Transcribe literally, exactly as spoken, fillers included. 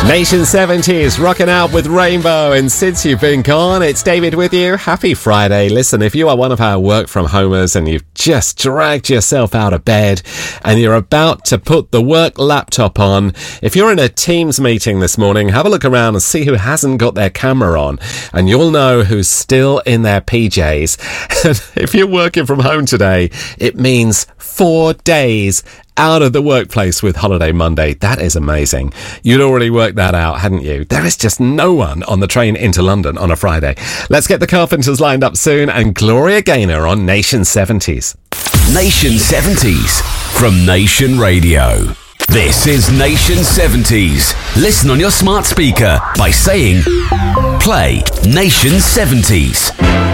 Nation seventies, rocking out with Rainbow, and since you've been gone, it's David with you. Happy Friday. Listen, if you are one of our work from homers and you've just dragged yourself out of bed and you're about to put the work laptop on, if you're in a Teams meeting this morning, have a look around and see who hasn't got their camera on, and you'll know who's still in their P Js. And if you're working from home today, it means four days out of the workplace with Holiday Monday. That is amazing. You'd already worked that out, hadn't you? There is just no one on the train into London on a Friday. Let's get the Carpenters lined up soon, and Gloria Gaynor on Nation seventies. Nation seventies from Nation Radio. This is Nation seventies. Listen on your smart speaker by saying, play Nation seventies.